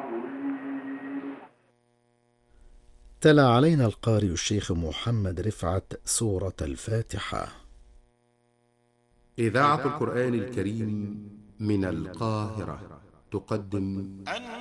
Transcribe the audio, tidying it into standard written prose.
تلا علينا القارئ الشيخ محمد رفعت سورة الفاتحة. إذاعة القرآن الكريم من القاهرة تقدم